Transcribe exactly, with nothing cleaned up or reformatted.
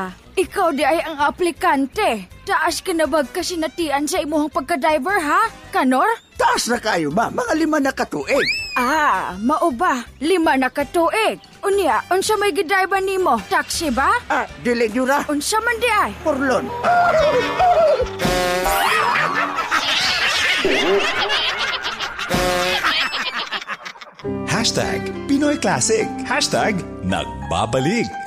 Ah, ikaw di ay ang aplikante. Taas ka na bag kasinatian sa imuhang pagka-driver, ha? Kanor? Taas na kayo ba? Mga lima na katuig. Ah, mao ba? Lima na katuig. Unya, unsa may gidriver nimo? Taxi ba? Ah, dili yura. Unsa man di ay? Porlon. Hashtag Pinoy Classic. Hashtag Nagbabalik.